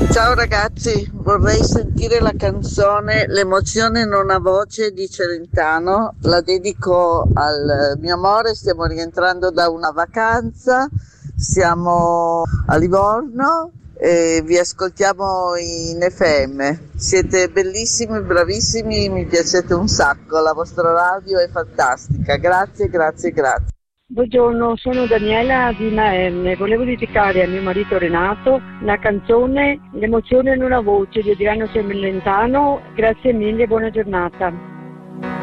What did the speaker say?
Ciao ragazzi, vorrei sentire la canzone L'emozione non ha voce di Celentano, la dedico al mio amore, stiamo rientrando da una vacanza, siamo a Livorno e vi ascoltiamo in FM. Siete bellissimi, bravissimi, mi piacete un sacco, la vostra radio è fantastica, grazie, grazie, grazie. Buongiorno, sono Daniela di Maerne. Volevo dedicare a mio marito Renato la canzone L'emozione in una voce di Adriano Celentano. Grazie mille, buona giornata.